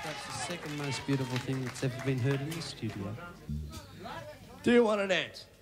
Perhaps the second most beautiful thing that's ever been heard in the studio. Do you want an ant?